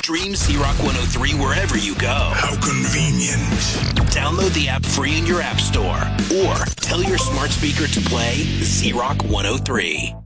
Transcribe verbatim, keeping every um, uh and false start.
Stream Z Rock one oh three wherever you go. How convenient. Download the app free in your app store or tell your smart speaker to play Z Rock one oh three.